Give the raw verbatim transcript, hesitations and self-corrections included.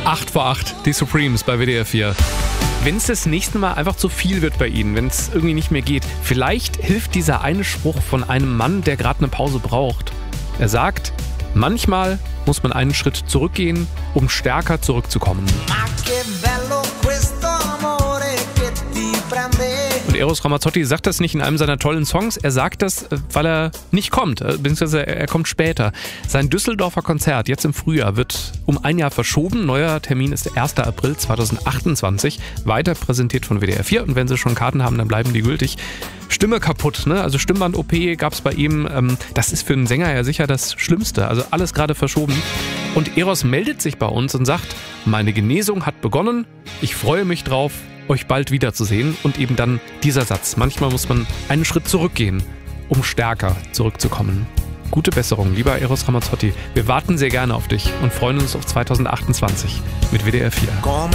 acht vor acht, die Supremes bei W D R vier. Wenn es das nächste Mal einfach zu viel wird bei Ihnen, wenn es irgendwie nicht mehr geht, vielleicht hilft dieser eine Spruch von einem Mann, der gerade eine Pause braucht. Er sagt, manchmal muss man einen Schritt zurückgehen, um stärker zurückzukommen. Und Eros Ramazzotti sagt das nicht in einem seiner tollen Songs, er sagt das, weil er nicht kommt, beziehungsweise er kommt später. Sein Düsseldorfer Konzert jetzt im Frühjahr wird um ein Jahr verschoben. Neuer Termin ist der erster April zweitausendachtundzwanzig, weiter präsentiert von W D R vier. Und wenn Sie schon Karten haben, dann bleiben die gültig. Stimme kaputt, ne? Also Stimmband-O P gab es bei ihm. Das ist für einen Sänger ja sicher das Schlimmste. Also alles gerade verschoben. Und Eros meldet sich bei uns und sagt, meine Genesung hat begonnen. Ich freue mich drauf, euch bald wiederzusehen. Und eben dann dieser Satz. Manchmal muss man einen Schritt zurückgehen, um stärker zurückzukommen. Gute Besserung, lieber Eros Ramazzotti. Wir warten sehr gerne auf dich und freuen uns auf zweitausendachtundzwanzig mit W D R vier.